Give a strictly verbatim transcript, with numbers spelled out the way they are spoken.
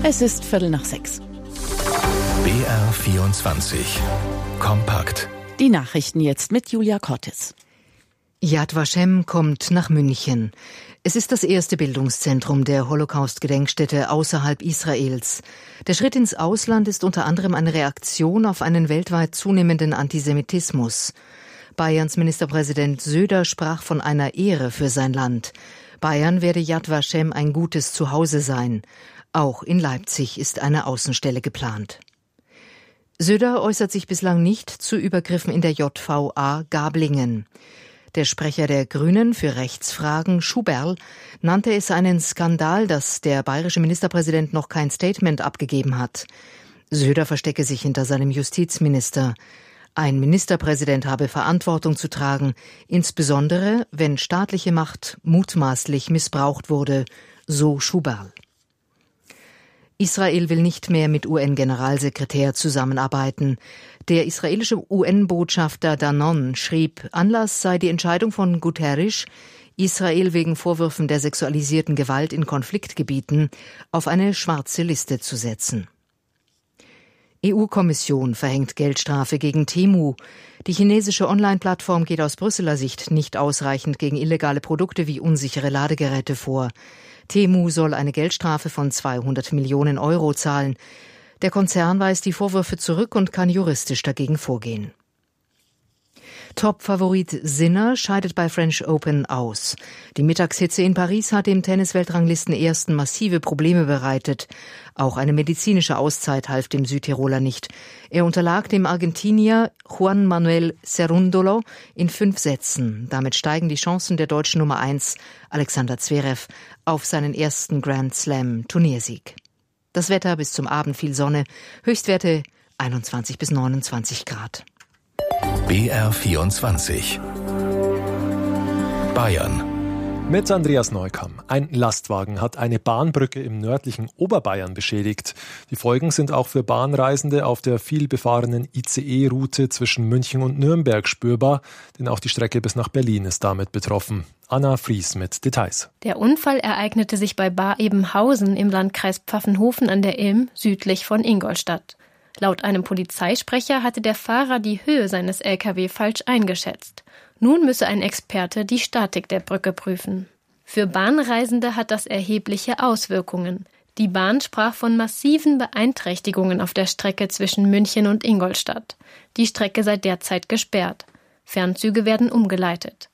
Es ist Viertel nach sechs. B R vierundzwanzig. Kompakt. Die Nachrichten jetzt mit Julia Cortes. Yad Vashem kommt nach München. Es ist das erste Bildungszentrum der Holocaust-Gedenkstätte außerhalb Israels. Der Schritt ins Ausland ist unter anderem eine Reaktion auf einen weltweit zunehmenden Antisemitismus. Bayerns Ministerpräsident Söder sprach von einer Ehre für sein Land. Bayern werde Yad Vashem ein gutes Zuhause sein. Auch in Leipzig ist eine Außenstelle geplant. Söder äußert sich bislang nicht zu Übergriffen in der J V A Gablingen. Der Sprecher der Grünen für Rechtsfragen, Schuberl, nannte es einen Skandal, dass der bayerische Ministerpräsident noch kein Statement abgegeben hat. Söder verstecke sich hinter seinem Justizminister. Ein Ministerpräsident habe Verantwortung zu tragen, insbesondere wenn staatliche Macht mutmaßlich missbraucht wurde, so Schuberl. Israel will nicht mehr mit U N-Generalsekretär zusammenarbeiten. Der israelische U N-Botschafter Danon schrieb, Anlass sei die Entscheidung von Guterres, Israel wegen Vorwürfen der sexualisierten Gewalt in Konfliktgebieten auf eine schwarze Liste zu setzen. E U-Kommission verhängt Geldstrafe gegen Temu. Die chinesische Online-Plattform geht aus Brüsseler Sicht nicht ausreichend gegen illegale Produkte wie unsichere Ladegeräte vor. Temu soll eine Geldstrafe von zweihundert Millionen Euro zahlen. Der Konzern weist die Vorwürfe zurück und kann juristisch dagegen vorgehen. Top-Favorit Sinner scheidet bei French Open aus. Die Mittagshitze in Paris hat dem Tennis-Weltranglisten-Ersten massive Probleme bereitet. Auch eine medizinische Auszeit half dem Südtiroler nicht. Er unterlag dem Argentinier Juan Manuel Cerúndolo in fünf Sätzen. Damit steigen die Chancen der deutschen Nummer eins, Alexander Zverev, auf seinen ersten Grand Slam-Turniersieg. Das Wetter bis zum Abend viel Sonne, Höchstwerte einundzwanzig bis neunundzwanzig Grad. B R vierundzwanzig. Bayern. Mit Andreas Neukamm. Ein Lastwagen hat eine Bahnbrücke im nördlichen Oberbayern beschädigt. Die Folgen sind auch für Bahnreisende auf der vielbefahrenen I C E-Route zwischen München und Nürnberg spürbar, denn auch die Strecke bis nach Berlin ist damit betroffen. Anna Fries mit Details. Der Unfall ereignete sich bei Bar-Ebenhausen im Landkreis Pfaffenhofen an der Ilm, südlich von Ingolstadt. Laut einem Polizeisprecher hatte der Fahrer die Höhe seines L K W falsch eingeschätzt. Nun müsse ein Experte die Statik der Brücke prüfen. Für Bahnreisende hat das erhebliche Auswirkungen. Die Bahn sprach von massiven Beeinträchtigungen auf der Strecke zwischen München und Ingolstadt. Die Strecke sei derzeit gesperrt. Fernzüge werden umgeleitet.